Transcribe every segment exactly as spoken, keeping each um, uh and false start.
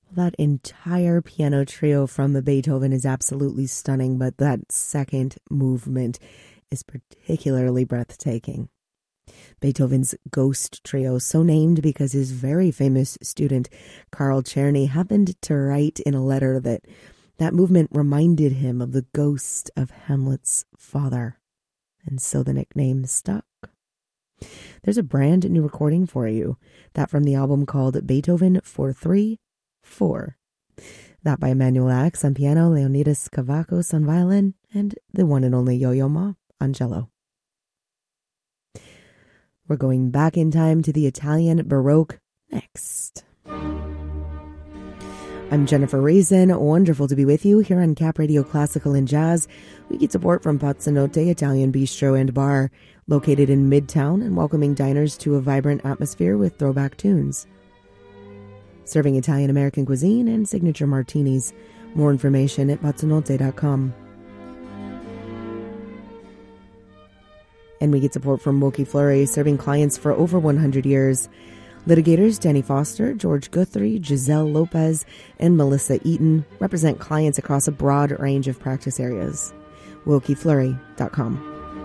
That entire piano trio from Beethoven is absolutely stunning, but that second movement is particularly breathtaking. Beethoven's Ghost Trio, so named because his very famous student Carl Czerny happened to write in a letter that that movement reminded him of the ghost of Hamlet's father, and so the nickname stuck. There's a brand new recording for you, that from the album called Beethoven four three four. That by Emanuel Ax on piano, Leonidas Kavakos on violin, and the one and only Yo-Yo Ma on cello. We're going back in time to the Italian Baroque next. I'm Jennifer Raisin. Wonderful to be with you here on Cap Radio Classical and Jazz. We get support from Pazzanotte Italian Bistro and Bar, located in Midtown and welcoming diners to a vibrant atmosphere with throwback tunes. Serving Italian-American cuisine and signature martinis. More information at pazzanotte dot com. And we get support from Woki Fleury, serving clients for over one hundred years. Litigators Danny Foster, George Guthrie, Giselle Lopez, and Melissa Eaton represent clients across a broad range of practice areas. woki fleury dot com.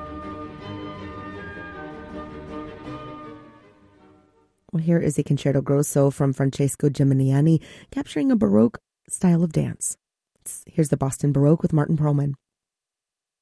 Well, here is a concerto grosso from Francesco Geminiani, capturing a Baroque style of dance. Here's the Boston Baroque with Martin Perlman.